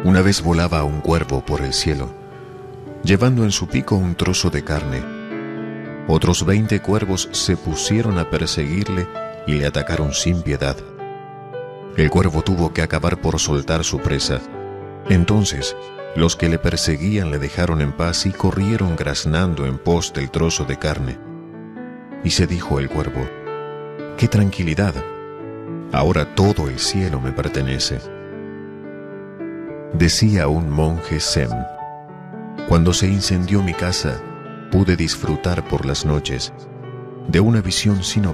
Una vez volaba un cuervo por el cielo, llevando en su pico un trozo de carne. Otros 20 cuervos se pusieron a perseguirle y le atacaron sin piedad. El cuervo tuvo que acabar por soltar su presa. Entonces, los que le perseguían le dejaron en paz y corrieron graznando en pos del trozo de carne. Y se dijo el cuervo: ¡qué tranquilidad! Ahora todo el cielo me pertenece. Decía un monje zen: cuando se incendió mi casa, pude disfrutar por las noches de una visión sin